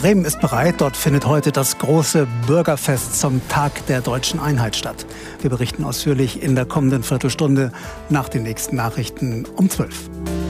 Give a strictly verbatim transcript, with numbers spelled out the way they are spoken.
Bremen ist bereit. Dort findet heute das große Bürgerfest zum Tag der deutschen Einheit statt. Wir berichten ausführlich in der kommenden Viertelstunde nach den nächsten Nachrichten um zwölf.